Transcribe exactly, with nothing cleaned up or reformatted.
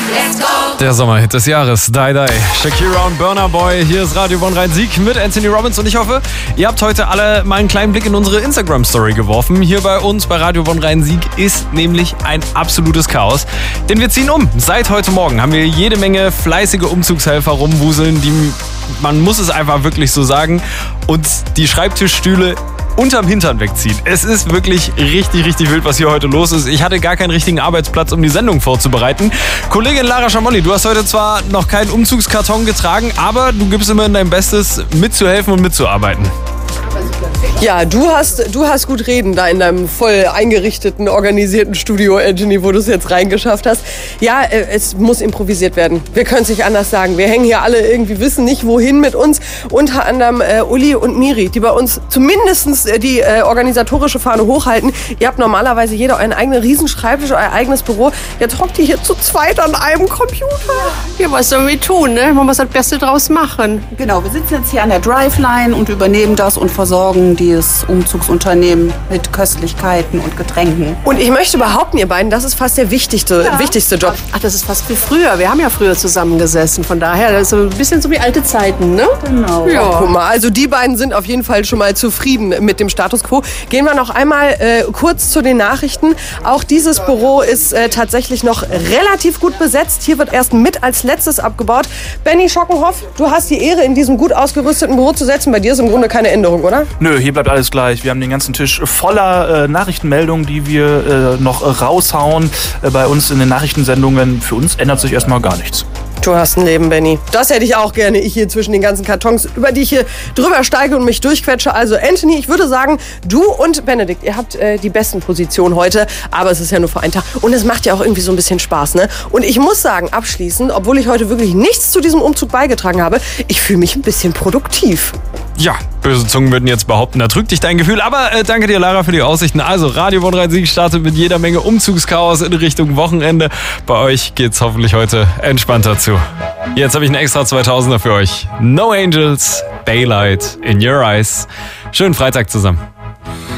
Let's go! Der Sommerhit des Jahres, Die Die. Shakira und Burna Boy. Hier ist Radio Bonn Rhein-Sieg mit Anthony Robbins und ich hoffe, ihr habt heute alle mal einen kleinen Blick in unsere Instagram-Story geworfen. Hier bei uns bei Radio Bonn Rhein-Sieg ist nämlich ein absolutes Chaos, denn wir ziehen um. Seit heute Morgen haben wir jede Menge fleißige Umzugshelfer rumwuseln, die, man muss es einfach wirklich so sagen, uns die Schreibtischstühle unterm Hintern wegzieht. Es ist wirklich richtig, richtig wild, was hier heute los ist. Ich hatte gar keinen richtigen Arbeitsplatz, um die Sendung vorzubereiten. Kollegin Lara Schamolli, du hast heute zwar noch keinen Umzugskarton getragen, aber du gibst immerhin dein Bestes, mitzuhelfen und mitzuarbeiten. Ja, du hast, du hast gut reden da in deinem voll eingerichteten, organisierten Studio, Anthony, wo du es jetzt reingeschafft hast. Ja, es muss improvisiert werden. Wir können es nicht anders sagen. Wir hängen hier alle irgendwie, wissen nicht, wohin mit uns. Unter anderem äh, Uli und Miri, die bei uns zumindest äh, die äh, organisatorische Fahne hochhalten. Ihr habt normalerweise jeder euren eigenen Riesenschreibtisch, euer eigenes Büro. Jetzt hockt ihr hier zu zweit an einem Computer. Ja, was sollen wir tun, ne? Man muss das Beste draus machen. Genau, wir sitzen jetzt hier an der Driveline und übernehmen das und versorgen dieses Umzugsunternehmen mit Köstlichkeiten und Getränken. Und ich möchte behaupten, ihr beiden, das ist fast der wichtigste, Ja. wichtigste Job. Ach, das ist fast wie früher. Wir haben ja früher zusammengesessen. Von daher, das ist so ein bisschen so wie alte Zeiten, ne? Genau. Ja. Guck mal, also die beiden sind auf jeden Fall schon mal zufrieden mit dem Status quo. Gehen wir noch einmal äh, kurz zu den Nachrichten. Auch dieses Büro ist äh, tatsächlich noch relativ gut besetzt. Hier wird erst mit als letztes abgebaut. Benny Schockenhoff, du hast die Ehre, in diesem gut ausgerüsteten Büro zu setzen. Bei dir ist im Grunde keine Änderung, oder? Nö, hier bleibt alles gleich. Wir haben den ganzen Tisch voller äh, Nachrichtenmeldungen, die wir äh, noch äh, raushauen äh, bei uns in den Nachrichtensendungen. Für uns ändert sich erstmal gar nichts. Du hast ein Leben, Benny. Das hätte ich auch gerne, ich hier zwischen den ganzen Kartons, über die ich hier drüber steige und mich durchquetsche. Also Anthony, ich würde sagen, du und Benedikt, ihr habt äh, die besten Positionen heute, aber es ist ja nur für einen Tag und es macht ja auch irgendwie so ein bisschen Spaß, ne? Und ich muss sagen, abschließend, obwohl ich heute wirklich nichts zu diesem Umzug beigetragen habe, ich fühle mich ein bisschen produktiv. Ja, böse Zungen würden jetzt behaupten, da drückt dich dein Gefühl. Aber äh, danke dir, Lara, für die Aussichten. Also, Radio Bonn Rhein-Sieg startet mit jeder Menge Umzugschaos in Richtung Wochenende. Bei euch geht's hoffentlich heute entspannter zu. Jetzt habe ich einen extra zweitausender für euch. No Angels, Daylight in Your Eyes. Schönen Freitag zusammen.